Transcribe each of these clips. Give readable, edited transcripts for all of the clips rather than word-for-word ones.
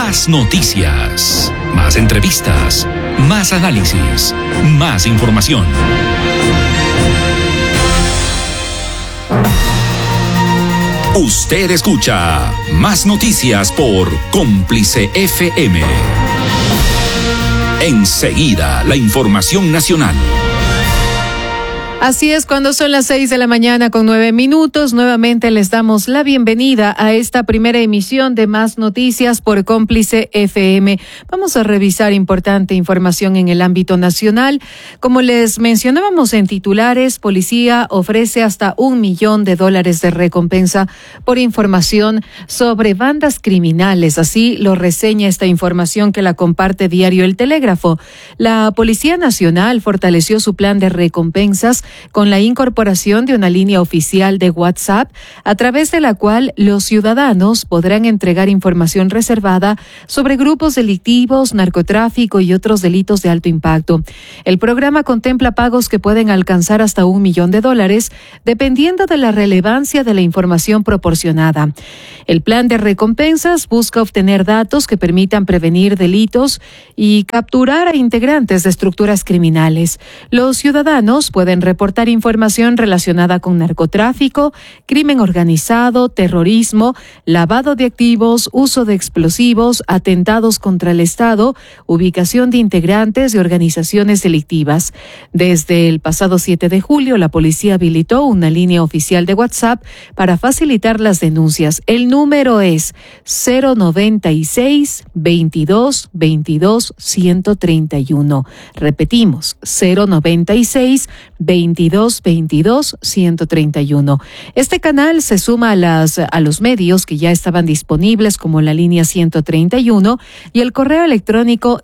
Más noticias, más entrevistas, más análisis, más información. Usted escucha Más Noticias por Cómplice FM. Enseguida, la información nacional. Así es, cuando son las 6 de la mañana con 9 minutos, nuevamente les damos la bienvenida a esta primera emisión de Más Noticias por Cómplice FM. Vamos a revisar importante información en el ámbito nacional. Como les mencionábamos en titulares, policía ofrece hasta $1 millón de recompensa por información sobre bandas criminales. Así lo reseña esta información que la comparte diario El Telégrafo. La Policía Nacional fortaleció su plan de recompensas con la incorporación de una línea oficial de WhatsApp, a través de la cual los ciudadanos podrán entregar información reservada sobre grupos delictivos, narcotráfico y otros delitos de alto impacto. El programa contempla pagos que pueden alcanzar hasta $1 millón, dependiendo de la relevancia de la información proporcionada. El plan de recompensas busca obtener datos que permitan prevenir delitos y capturar a integrantes de estructuras criminales. Los ciudadanos pueden reportar información relacionada con narcotráfico, crimen organizado, terrorismo, lavado de activos, uso de explosivos, atentados contra el Estado, ubicación de integrantes de organizaciones delictivas. Desde el pasado 7 de julio, la policía habilitó una línea oficial de WhatsApp para facilitar las denuncias. El número es 096 22 22 131. Repetimos, 096 22 22 131. Este canal se suma a los medios que ya estaban disponibles, como la línea 131 y el correo electrónico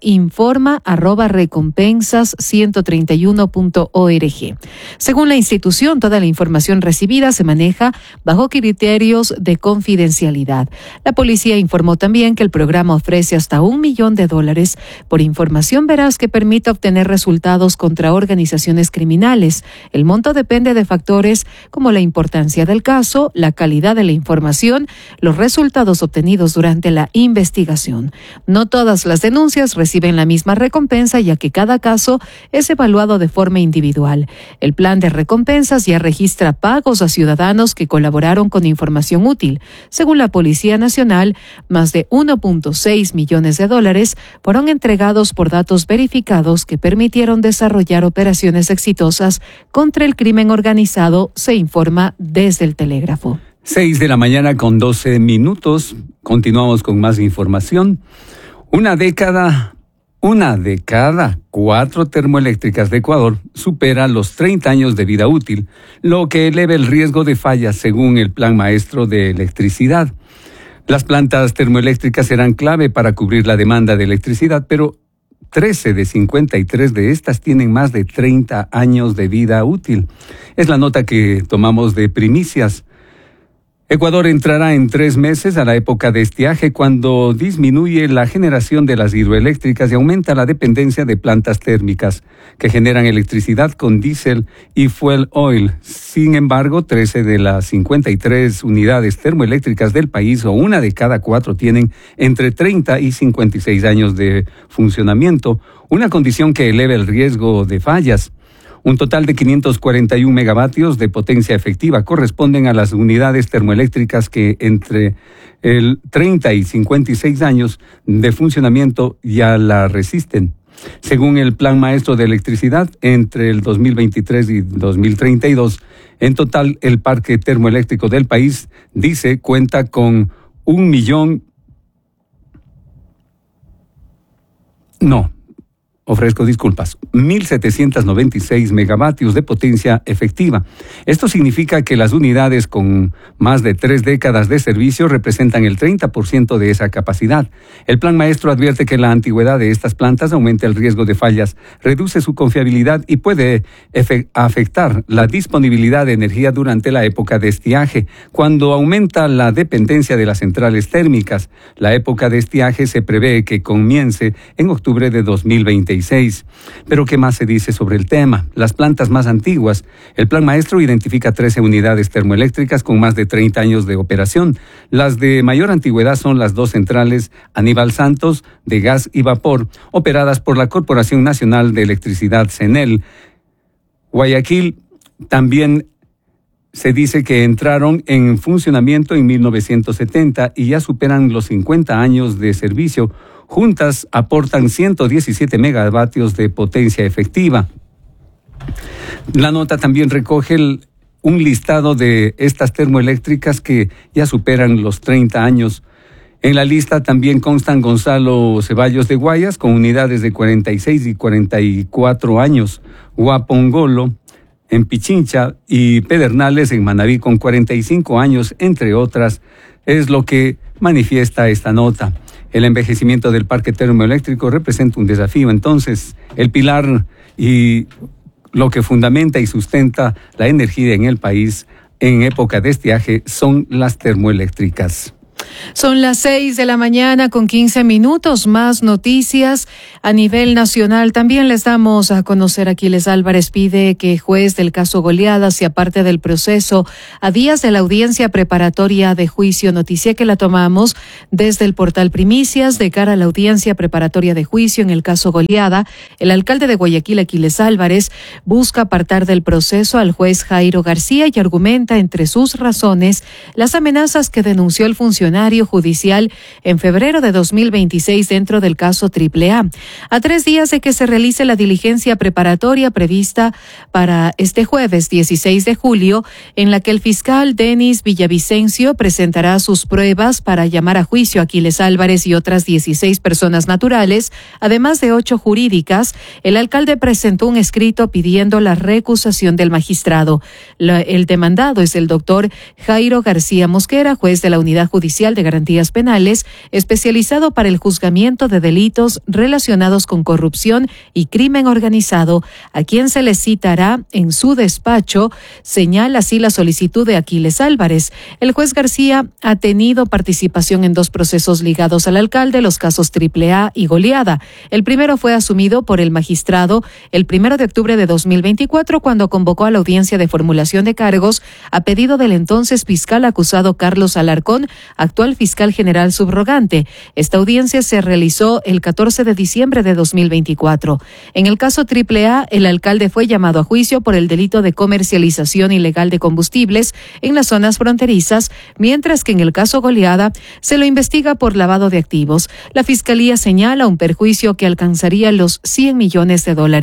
informa@recompensas131.org. Según la institución, toda la información recibida se maneja bajo criterios de confidencialidad. La policía informó también que el programa ofrece hasta $1 millón por información veraz que permita obtener resultados contra organizaciones criminales. El monto depende de factores como la importancia del caso, la calidad de la información, los resultados obtenidos durante la investigación. No todas las denuncias reciben la misma recompensa, ya que cada caso es evaluado de forma individual. El plan de recompensas ya registra pagos a ciudadanos que colaboraron con información útil. Según la Policía Nacional, más de $1.6 millones fueron entregados por datos verificados que permitieron desarrollar operaciones exitosas contra el crimen organizado, se informa desde El Telégrafo. 6 de la mañana con 12 minutos. Continuamos con más información. Una de cada 4 termoeléctricas de Ecuador supera los 30 años de vida útil, lo que eleva el riesgo de fallas según el Plan Maestro de Electricidad. Las plantas termoeléctricas serán clave para cubrir la demanda de electricidad, pero 13 de 53 de estas tienen más de 30 años de vida útil. Es la nota que tomamos de Primicias. Ecuador entrará en 3 meses a la época de estiaje, cuando disminuye la generación de las hidroeléctricas y aumenta la dependencia de plantas térmicas que generan electricidad con diésel y fuel oil. Sin embargo, 13 de las 53 unidades termoeléctricas del país, o una de cada 4, tienen entre 30 y 56 años de funcionamiento, una condición que eleva el riesgo de fallas. Un total de 541 megavatios de potencia efectiva corresponden a las unidades termoeléctricas que entre el 30 y 56 años de funcionamiento ya la resisten. Según el Plan Maestro de Electricidad, entre el 2023 y 2032, en total el parque termoeléctrico del país, dice, cuenta con 1.796 megavatios de potencia efectiva. Esto significa que las unidades con más de 3 décadas de servicio representan el 30% de esa capacidad. El Plan Maestro advierte que la antigüedad de estas plantas aumenta el riesgo de fallas, reduce su confiabilidad y puede afectar la disponibilidad de energía durante la época de estiaje, cuando aumenta la dependencia de las centrales térmicas. La época de estiaje se prevé que comience en octubre de 2021. 96. Pero ¿qué más se dice sobre el tema? Las plantas más antiguas. El Plan Maestro identifica 13 unidades termoeléctricas con más de 30 años de operación. Las de mayor antigüedad son las 2 centrales Aníbal Santos de gas y vapor, operadas por la Corporación Nacional de Electricidad, CENEL. Guayaquil también se dice que entraron en funcionamiento en 1970 y ya superan los 50 años de servicio. Juntas aportan 117 megavatios de potencia efectiva. La nota también recoge un listado de estas termoeléctricas que ya superan los 30 años. En la lista también constan Gonzalo Ceballos de Guayas con unidades de 46 y 44 años, Huapongolo en Pichincha y Pedernales en Manabí con 45 años, entre otras, es lo que manifiesta esta nota. El envejecimiento del parque termoeléctrico representa un desafío. Entonces, el pilar y lo que fundamenta y sustenta la energía en el país en época de estiaje son las termoeléctricas. Son las 6 de la mañana con 15 minutos. Más noticias a nivel nacional. También les damos a conocer, Aquiles Álvarez pide que juez del caso Goliada se aparte del proceso a días de la audiencia preparatoria de juicio. Noticia que la tomamos desde el portal Primicias. De cara a la audiencia preparatoria de juicio en el caso Goliada, el alcalde de Guayaquil, Aquiles Álvarez, busca apartar del proceso al juez Jairo García y argumenta entre sus razones las amenazas que denunció el funcionario judicial en febrero de 2026 dentro del caso AAA. A 3 días de que se realice la diligencia preparatoria prevista para este jueves 16 de julio, en la que el fiscal Denis Villavicencio presentará sus pruebas para llamar a juicio a Aquiles Álvarez y otras 16 personas naturales, además de 8 jurídicas, el alcalde presentó un escrito pidiendo la recusación del magistrado. El demandado es el doctor Jairo García Mosquera, juez de la Unidad Judicial de Garantías Penales, especializado para el juzgamiento de delitos relacionados con corrupción y crimen organizado, a quien se le citará en su despacho, señala así la solicitud de Aquiles Álvarez. El juez García ha tenido participación en 2 procesos ligados al alcalde, los casos AAA y Goliada. El primero fue asumido por el magistrado el 1 de octubre de 2024, cuando convocó a la audiencia de formulación de cargos a pedido del entonces fiscal acusado Carlos Alarcón, actual fiscal general subrogante. Esta audiencia se realizó el 14 de diciembre de 2024. En el caso AAA, el alcalde fue llamado a juicio por el delito de comercialización ilegal de combustibles en las zonas fronterizas, mientras que en el caso Goliada se lo investiga por lavado de activos. La fiscalía señala un perjuicio que alcanzaría los $100 millones.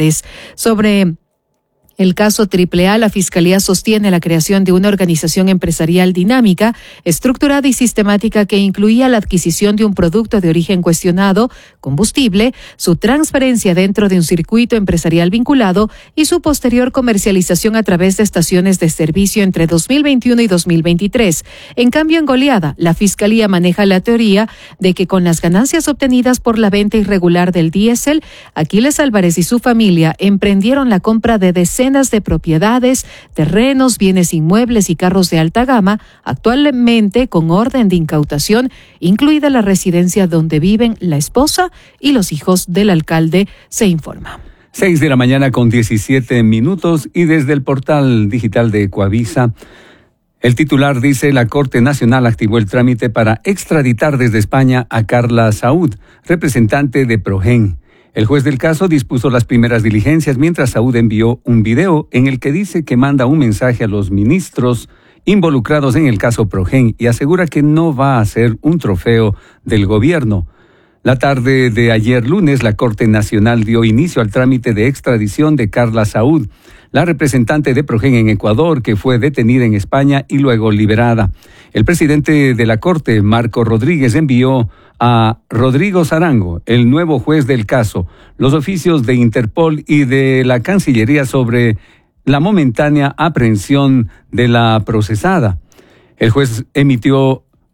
Sobre el caso AAA, la Fiscalía sostiene la creación de una organización empresarial dinámica, estructurada y sistemática que incluía la adquisición de un producto de origen cuestionado, combustible, su transferencia dentro de un circuito empresarial vinculado y su posterior comercialización a través de estaciones de servicio entre 2021 y 2023. En cambio, en Goliada, la Fiscalía maneja la teoría de que con las ganancias obtenidas por la venta irregular del diésel, Aquiles Álvarez y su familia emprendieron la compra de decenas de propiedades, terrenos, bienes inmuebles y carros de alta gama, actualmente con orden de incautación, incluida la residencia donde viven la esposa y los hijos del alcalde, se informa. 6 de la mañana con 17 minutos y desde el portal digital de Ecoavisa, el titular dice: la Corte Nacional activó el trámite para extraditar desde España a Carla Saúd, representante de Progen. El juez del caso dispuso las primeras diligencias mientras Saúd envió un video en el que dice que manda un mensaje a los ministros involucrados en el caso Progen y asegura que no va a ser un trofeo del gobierno. La tarde de ayer lunes, la Corte Nacional dio inicio al trámite de extradición de Carla Saúd, la representante de Progen en Ecuador, que fue detenida en España y luego liberada. El presidente de la Corte, Marco Rodríguez, envió a Rodrigo Zarango, el nuevo juez del caso, los oficios de Interpol y de la Cancillería sobre la momentánea aprehensión de la procesada. El juez emitió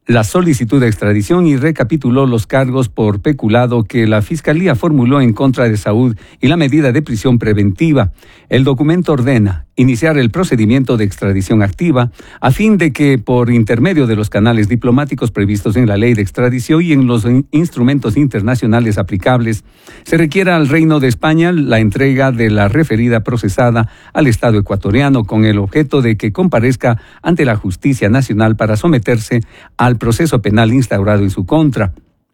la solicitud de extradición y recapituló los cargos por peculado que la Fiscalía formuló en contra de Saud y la medida de prisión preventiva. El documento ordena iniciar el procedimiento de extradición activa a fin de que, por intermedio de los canales diplomáticos previstos en la ley de extradición y en los instrumentos internacionales aplicables, se requiera al Reino de España la entrega de la referida procesada al Estado ecuatoriano con el objeto de que comparezca ante la Justicia Nacional para someterse al proceso penal instaurado en su contra.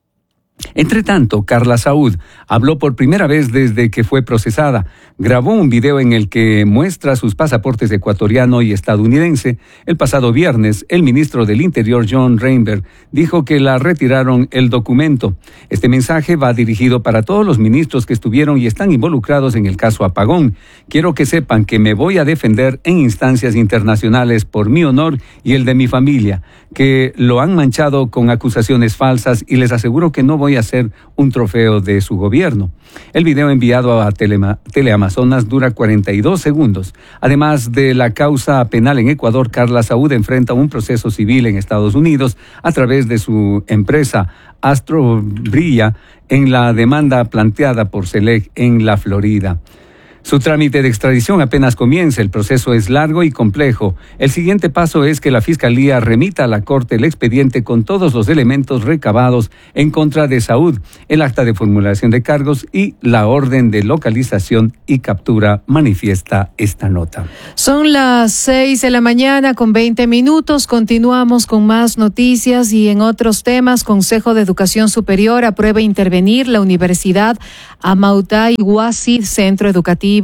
Entre tanto, Carla Saud habló por primera vez desde que fue procesada. Grabó un video en el que muestra sus pasaportes ecuatoriano y estadounidense. El pasado viernes, el ministro del Interior, John Reinberg, dijo que la retiraron el documento. Este mensaje va dirigido para todos los ministros que estuvieron y están involucrados en el caso Apagón. Quiero que sepan que me voy a defender en instancias internacionales por mi honor y el de mi familia, que lo han manchado con acusaciones falsas, y les aseguro que no voy a ser un trofeo de su gobierno. El video enviado a Teleamazonas dura 42 segundos. Además de la causa penal en Ecuador, Carla Saud enfrenta un proceso civil en Estados Unidos a través de su empresa Astrobrilla en la demanda planteada por Select en la Florida. Su trámite de extradición apenas comienza. El proceso es largo y complejo. El siguiente paso es que la Fiscalía remita a la Corte el expediente con todos los elementos recabados en contra de Saud, el acta de formulación de cargos y la orden de localización y captura, manifiesta esta nota. Son las 6:20 a.m. Continuamos con más noticias y en otros temas. Consejo de Educación Superior aprueba intervenir la Universidad Amautay Huasi, centro educativo.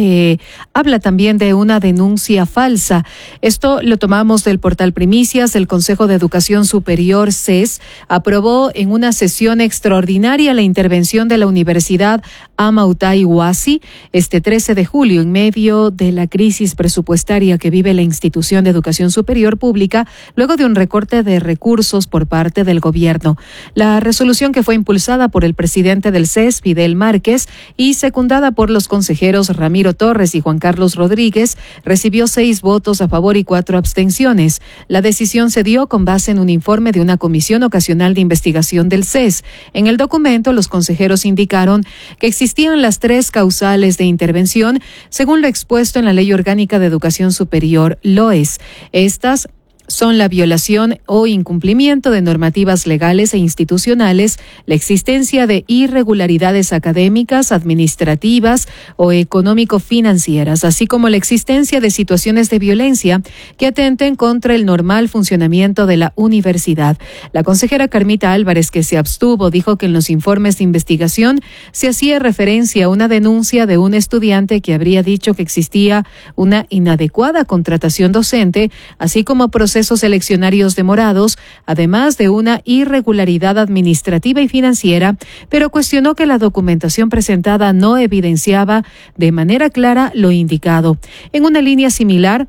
Habla también de una denuncia falsa. Esto lo tomamos del portal Primicias. El Consejo de Educación Superior, CES, aprobó en una sesión extraordinaria la intervención de la Universidad Amautay Huasi este 13 de julio, en medio de la crisis presupuestaria que vive la institución de educación superior pública, luego de un recorte de recursos por parte del gobierno. La resolución, que fue impulsada por el presidente del CES, Fidel Márquez, y secundada por los consejeros Ramiro Torres y Juan Carlos Rodríguez, recibió 6 votos a favor y 4 abstenciones. La decisión se dio con base en un informe de una comisión ocasional de investigación del CES. En el documento, los consejeros indicaron que existían las 3 causales de intervención, según lo expuesto en la Ley Orgánica de Educación Superior, LOES. Estas son la violación o incumplimiento de normativas legales e institucionales, la existencia de irregularidades académicas, administrativas o económico-financieras, así como la existencia de situaciones de violencia que atenten contra el normal funcionamiento de la universidad. La consejera Carmita Álvarez, que se abstuvo, dijo que en los informes de investigación se hacía referencia a una denuncia de un estudiante que habría dicho que existía una inadecuada contratación docente, así como procesos eleccionarios demorados, además de una irregularidad administrativa y financiera, pero cuestionó que la documentación presentada no evidenciaba de manera clara lo indicado. En una línea similar,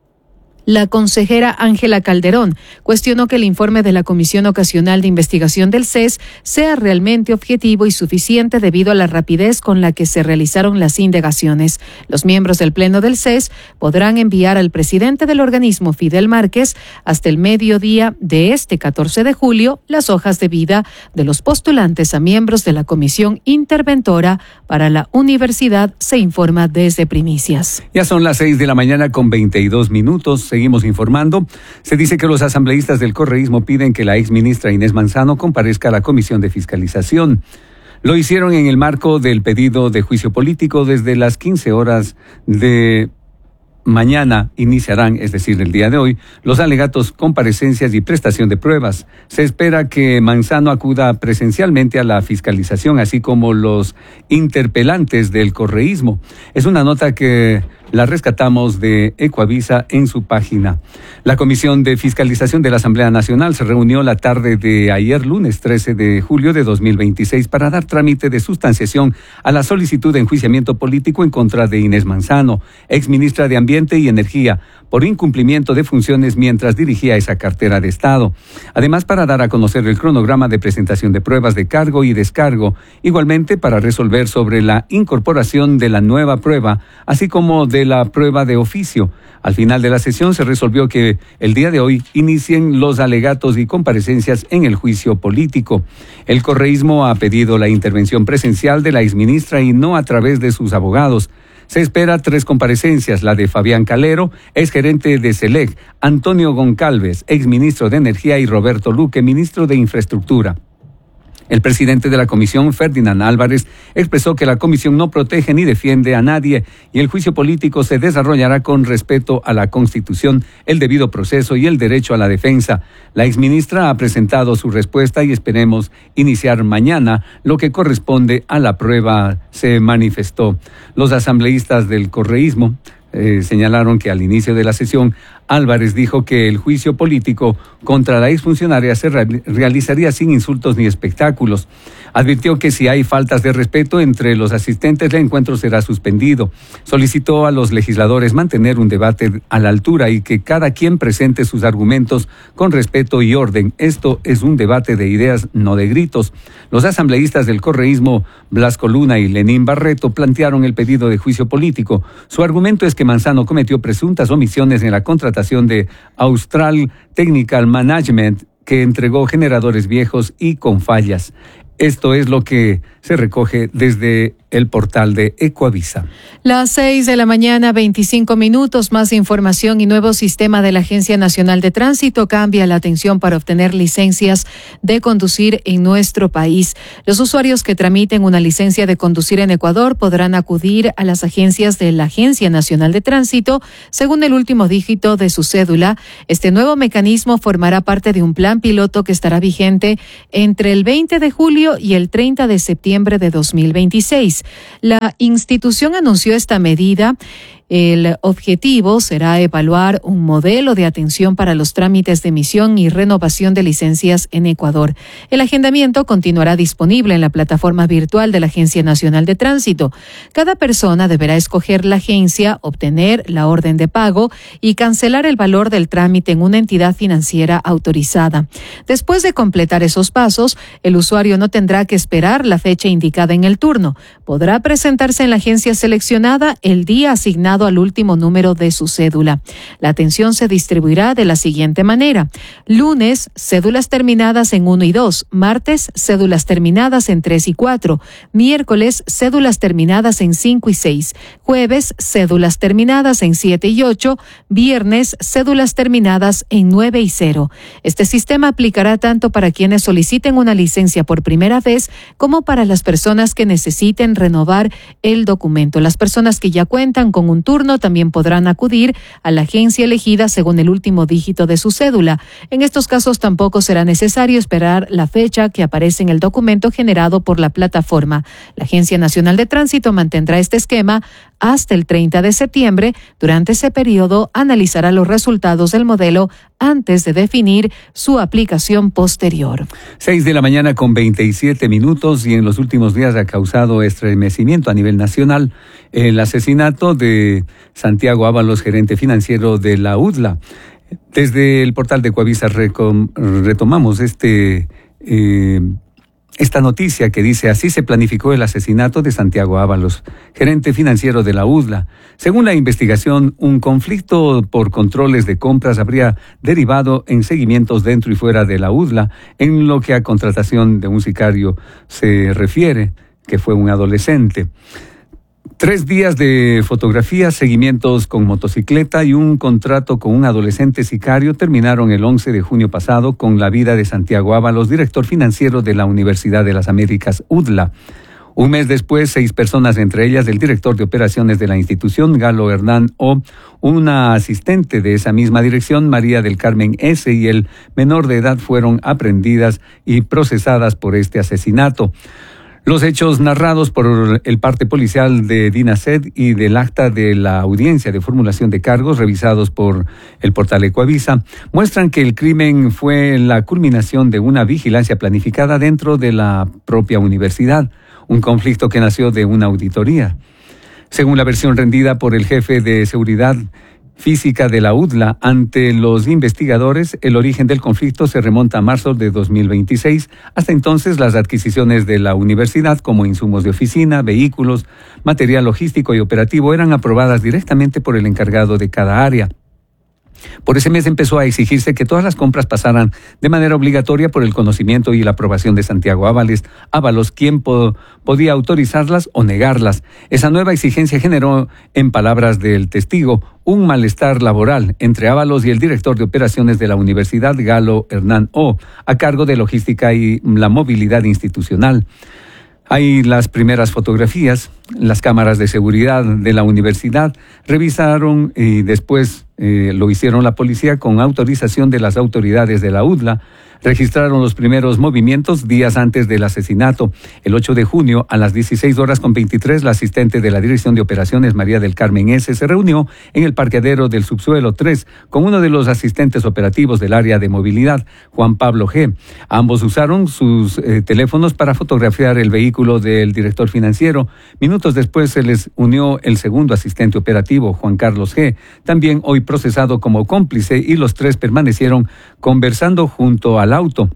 la consejera Ángela Calderón cuestionó que el informe de la Comisión Ocasional de Investigación del CES sea realmente objetivo y suficiente debido a la rapidez con la que se realizaron las indagaciones. Los miembros del Pleno del CES podrán enviar al presidente del organismo, Fidel Márquez, hasta el mediodía de este 14 de julio, las hojas de vida de los postulantes a miembros de la Comisión Interventora para la Universidad, se informa desde Primicias. Ya son las 6:22 a.m. Seguimos informando. Se dice que los asambleístas del correísmo piden que la exministra Inés Manzano comparezca a la Comisión de Fiscalización. Lo hicieron en el marco del pedido de juicio político. Desde las 15 horas de mañana iniciarán, es decir, el día de hoy, los alegatos, comparecencias y prestación de pruebas. Se espera que Manzano acuda presencialmente a la fiscalización, así como los interpelantes del correísmo. Es una nota que la rescatamos de Ecuavisa en su página. La Comisión de Fiscalización de la Asamblea Nacional se reunió la tarde de ayer, lunes 13 de julio de 2026, para dar trámite de sustanciación a la solicitud de enjuiciamiento político en contra de Inés Manzano, exministra de Ambiente y Energía, por incumplimiento de funciones mientras dirigía esa cartera de Estado. Además, para dar a conocer el cronograma de presentación de pruebas de cargo y descargo, igualmente para resolver sobre la incorporación de la nueva prueba, así como de de la prueba de oficio. Al final de la sesión se resolvió que el día de hoy inicien los alegatos y comparecencias en el juicio político. El correísmo ha pedido la intervención presencial de la exministra y no a través de sus abogados. Se espera 3 comparecencias, la de Fabián Calero, exgerente de SELEC, Antonio Goncalves, exministro de Energía, y Roberto Luque, ministro de Infraestructura. El presidente de la comisión, Ferdinand Álvarez, expresó que la comisión no protege ni defiende a nadie y el juicio político se desarrollará con respeto a la Constitución, el debido proceso y el derecho a la defensa. La exministra ha presentado su respuesta y esperemos iniciar mañana lo que corresponde a la prueba, se manifestó. Los asambleístas del correísmo señalaron que al inicio de la sesión Álvarez dijo que el juicio político contra la exfuncionaria se realizaría sin insultos ni espectáculos. Advirtió que si hay faltas de respeto entre los asistentes, el encuentro será suspendido. Solicitó a los legisladores mantener un debate a la altura y que cada quien presente sus argumentos con respeto y orden. Esto es un debate de ideas, no de gritos. Los asambleístas del correísmo, Blasco Luna y Lenín Barreto, plantearon el pedido de juicio político. Su argumento es que Manzano cometió presuntas omisiones en la contratación de Austral Technical Management, que entregó generadores viejos y con fallas. Esto es lo que se recoge desde el portal de Ecoavisa. Las 6:25 a.m, más información y nuevo sistema de la Agencia Nacional de Tránsito cambia la atención para obtener licencias de conducir en nuestro país. Los usuarios que tramiten una licencia de conducir en Ecuador podrán acudir a las agencias de la Agencia Nacional de Tránsito según el último dígito de su cédula. Este nuevo mecanismo formará parte de un plan piloto que estará vigente entre el 20 de julio y el 30 de septiembre de 2026. La institución anunció esta medida. El objetivo será evaluar un modelo de atención para los trámites de emisión y renovación de licencias en Ecuador. El agendamiento continuará disponible en la plataforma virtual de la Agencia Nacional de Tránsito. Cada persona deberá escoger la agencia, obtener la orden de pago y cancelar el valor del trámite en una entidad financiera autorizada. Después de completar esos pasos, el usuario no tendrá que esperar la fecha indicada en el turno. Podrá presentarse en la agencia seleccionada el día asignado al último número de su cédula. La atención se distribuirá de la siguiente manera: lunes, cédulas terminadas en 1 y 2, martes, cédulas terminadas en 3 y 4, miércoles, cédulas terminadas en 5 y 6, jueves, cédulas terminadas en 7 y 8, viernes, cédulas terminadas en 9 y 0. Este sistema aplicará tanto para quienes soliciten una licencia por primera vez como para las personas que necesiten renovar el documento. Las personas que ya cuentan con un turno también podrán acudir a la agencia elegida según el último dígito de su cédula. En estos casos tampoco será necesario esperar la fecha que aparece en el documento generado por la plataforma. La Agencia Nacional de Tránsito mantendrá este esquema hasta el 30 de septiembre. Durante ese periodo analizará los resultados del modelo antes de definir su aplicación posterior. 6:27 a.m, y en los últimos días ha causado estremecimiento a nivel nacional el asesinato de Santiago Ábalos, gerente financiero de la UDLA. Desde el portal de Ecoavisa retomamos esta noticia que dice: así se planificó el asesinato de Santiago Ábalos, gerente financiero de la UDLA. Según la investigación, un conflicto por controles de compras habría derivado en seguimientos dentro y fuera de la UDLA, en lo que a contratación de un sicario se refiere, que fue un adolescente. 3 días de fotografías, seguimientos con motocicleta y un contrato con un adolescente sicario terminaron el 11 de junio pasado con la vida de Santiago Ábalos, director financiero de la Universidad de las Américas, UDLA. Un mes después, 6 personas, entre ellas el director de operaciones de la institución, Galo Hernán O., una asistente de esa misma dirección, María del Carmen S., y el menor de edad, fueron aprehendidas y procesadas por este asesinato. Los hechos narrados por el parte policial de DINASED y del acta de la audiencia de formulación de cargos revisados por el portal Ecoavisa muestran que el crimen fue la culminación de una vigilancia planificada dentro de la propia universidad, un conflicto que nació de una auditoría. Según la versión rendida por el jefe de seguridad física de la UDLA. Ante los investigadores, el origen del conflicto se remonta a marzo de 2026. Hasta entonces, las adquisiciones de la universidad, como insumos de oficina, vehículos, material logístico y operativo, eran aprobadas directamente por el encargado de cada área. Por ese mes empezó a exigirse que todas las compras pasaran de manera obligatoria por el conocimiento y la aprobación de Santiago Ábalos, quien podía autorizarlas o negarlas. Esa nueva exigencia generó, en palabras del testigo, un malestar laboral entre Ábalos y el director de operaciones de la universidad, Galo Hernán O., a cargo de logística y la movilidad institucional. Hay las primeras fotografías, las cámaras de seguridad de la universidad revisaron y después lo hicieron la policía con autorización de las autoridades de la UDLA. Registraron los primeros movimientos días antes del asesinato. El 8 de junio, a las 16:23, la asistente de la Dirección de Operaciones, María del Carmen S., se reunió en el parqueadero del subsuelo 3 con uno de los asistentes operativos del área de movilidad, Juan Pablo G. Ambos usaron sus teléfonos para fotografiar el vehículo del director financiero. Minutos después se les unió el segundo asistente operativo, Juan Carlos G., también hoy procesado como cómplice, y los tres permanecieron conversando junto al auto.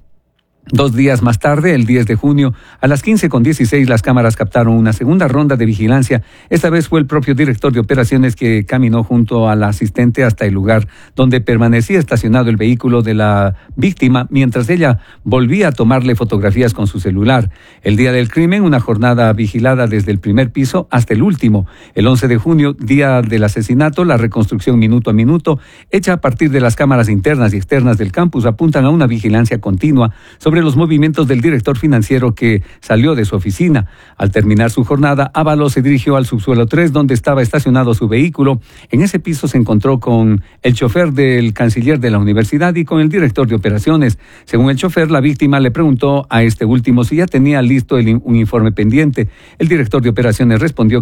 2 días más tarde, el 10 de junio, a las 15:16, las cámaras captaron una segunda ronda de vigilancia. Esta vez fue el propio director de operaciones que caminó junto a la asistente hasta el lugar donde permanecía estacionado el vehículo de la víctima, mientras ella volvía a tomarle fotografías con su celular. El día del crimen, una jornada vigilada desde el primer piso hasta el último. El 11 de junio, día del asesinato, la reconstrucción minuto a minuto, hecha a partir de las cámaras internas y externas del campus, apuntan a una vigilancia continua sobre los movimientos del director financiero que salió de su oficina. Al terminar su jornada, Ábalos se dirigió al subsuelo 3, donde estaba estacionado su vehículo. En ese piso se encontró con el chofer del canciller de la universidad y con el director de operaciones. Según el chofer, la víctima le preguntó a este último si ya tenía listo un informe pendiente. El director de operaciones respondió